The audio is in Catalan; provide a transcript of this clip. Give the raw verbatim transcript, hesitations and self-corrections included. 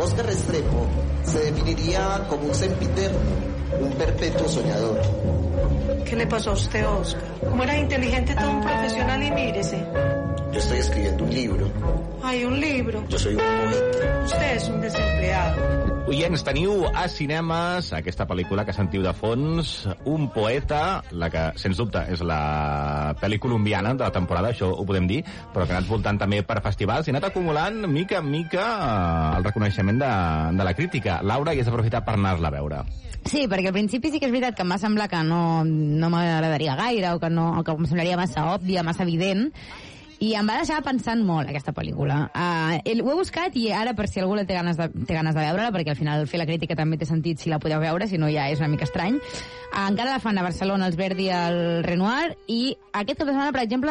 Oscar Restrepo se definiría como un sempiterno, un perpetuo soñador. ¿Qué le pasó a usted, Oscar? Como era inteligente, todo un profesional y mírese. Yo estoy escribiendo un libro. Hay un libro. Yo soy un poeta. Usted és un desempleado. Oients, teniu a cinemes aquesta pel·lícula que sentiu de fons, Un poeta, la que, sens dubte, és la pel·li colombiana de la temporada, això ho podem dir, però que ha anat voltant també per festivals i ha anat acumulant, mica en mica, el reconeixement de, de la crítica. Laura, i has d'aprofitar per anar-la a veure. Sí, perquè al principi sí que és veritat que em va semblar que no, no m'agradaria gaire o que, no, o que em semblaria massa òbvia, massa evident, i em va deixar pensant molt aquesta pel·lícula. Uh, el, ho he buscat i ara per si algú té ganes de, té ganes de veure-la, perquè al final fer la crítica també té sentit si la podeu veure, si no ja és una mica estrany. Uh, encara la fan a Barcelona els Verdi i el Renoir, i aquest cap de setmana, per exemple,